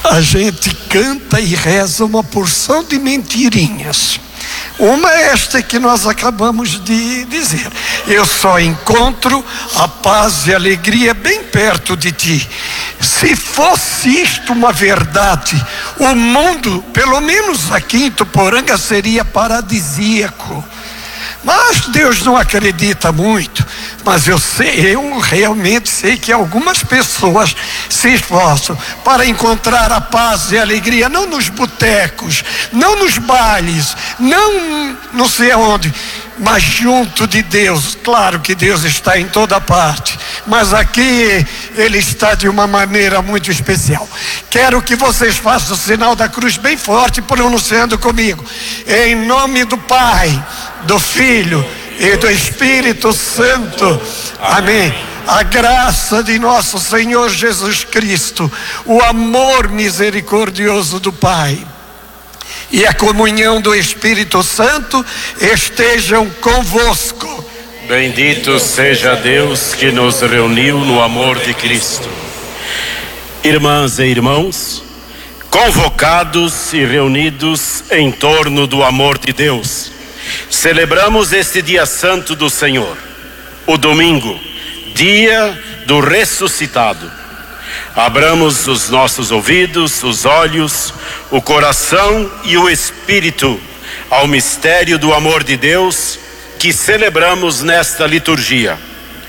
a gente canta e reza uma porção de mentirinhas. Uma é esta que nós acabamos de dizer: eu só encontro a paz e a alegria bem perto de ti. Se fosse isto uma verdade, o mundo, pelo menos aqui em Tuporanga, seria paradisíaco. Mas Deus não acredita muito. Mas eu realmente sei que algumas pessoas se esforçam para encontrar a paz e a alegria, não nos botecos, não nos bailes, não sei aonde, mas junto de Deus. Claro que Deus está em toda parte, mas aqui Ele está de uma maneira muito especial. Quero que vocês façam o sinal da cruz bem forte, pronunciando comigo: em nome do Pai, do Filho e do Espírito Santo. Amém. A graça de nosso Senhor Jesus Cristo, o amor misericordioso do Pai e a comunhão do Espírito Santo estejam convosco. Bendito seja Deus que nos reuniu no amor de Cristo. Irmãs e irmãos, convocados e reunidos em torno do amor de Deus, celebramos este dia santo do Senhor, o domingo, dia do ressuscitado. Abramos os nossos ouvidos, os olhos, o coração e o espírito ao mistério do amor de Deus que celebramos nesta liturgia.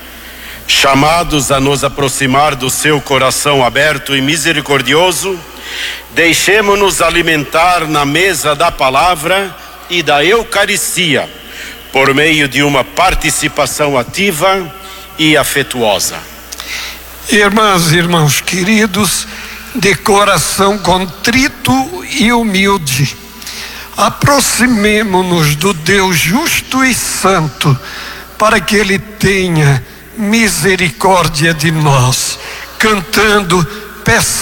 Chamados a nos aproximar do seu coração aberto e misericordioso, deixemo-nos alimentar na mesa da palavra e da Eucaristia, por meio de uma participação ativa e afetuosa. Irmãs e irmãos queridos, de coração contrito e humilde, aproximemo-nos do Deus justo e santo, para que Ele tenha misericórdia de nós, cantando: peçamos